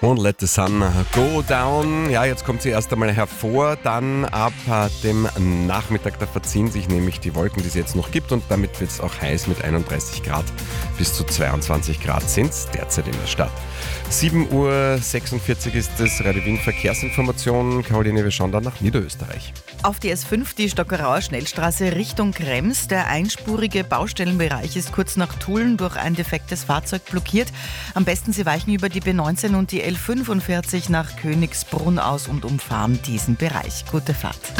Und Let the Sun Go Down. Ja, jetzt kommt sie erst einmal hervor. Dann ab dem Nachmittag, da verziehen sich nämlich die Wolken, die es jetzt noch gibt. Und damit wird es auch heiß mit 31 Grad. Bis zu 22 Grad sind es derzeit in der Stadt. 7:46 Uhr ist das Radio Wien Verkehrsinformation. Caroline, wir schauen dann nach Niederösterreich. Auf die S5, die Stockerauer Schnellstraße Richtung Krems. Der einspurige Baustellenbereich ist kurz nach Tulln durch ein defektes Fahrzeug blockiert. Am besten Sie weichen über die B19 und die L45 nach Königsbrunn aus und umfahren diesen Bereich. Gute Fahrt.